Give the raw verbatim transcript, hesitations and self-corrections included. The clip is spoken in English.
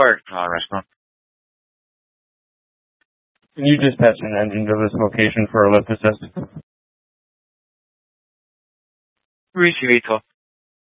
Fire uh, restaurant. Can you dispatch an engine to this location for a lift assist? Ricevuto.